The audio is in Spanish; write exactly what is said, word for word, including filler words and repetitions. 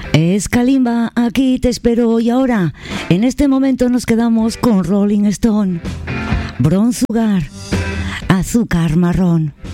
Es Kalimba, aquí te espero. Y ahora, en este momento nos quedamos con Rolling Stone, Brown Sugar, azúcar marrón.